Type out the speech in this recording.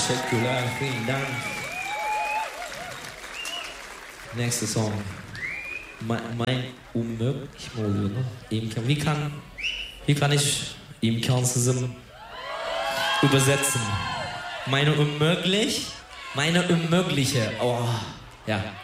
Teşekkürler, vielen Dank. Nächster Song. Mein unmöglich mi oluyor lan? Wie kann ich imkansızım übersetzen? Meine unmögliche. Oh, ja.